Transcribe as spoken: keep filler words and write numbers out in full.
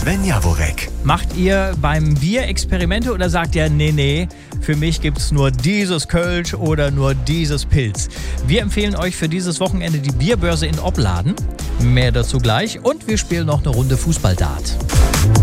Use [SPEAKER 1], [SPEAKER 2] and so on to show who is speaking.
[SPEAKER 1] Sven Javonek.
[SPEAKER 2] Macht ihr beim Bier Experimente oder sagt ihr, nee, nee, für mich gibt's nur dieses Kölsch oder nur dieses Pilz? Wir empfehlen euch für dieses Wochenende die Bierbörse in Opladen. Mehr dazu gleich. Und wir spielen noch eine Runde Fußballdart.